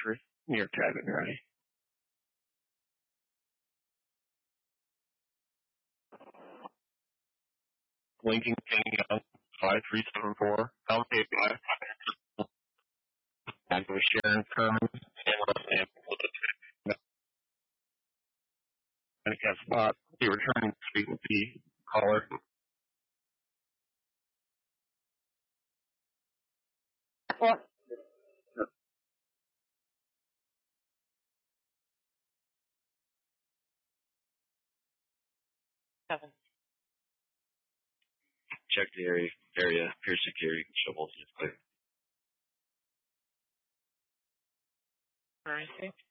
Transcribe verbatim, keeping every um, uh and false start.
for New York Driving Ready. Lincoln King Young, five three seven four. I'll pay five. And with Sharon Kerman, and I guess spot the returning to speak with the caller. What? Seven. Check the area. Area. Peer security. Shovels. Clear. Anything?